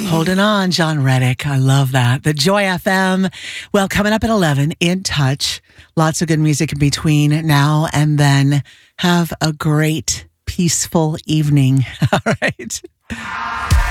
Holding on, John Reddick. I love that. The Joy FM. Well, coming up at 11, In Touch. Lots of good music in between now and then. Have a great, peaceful evening. All right.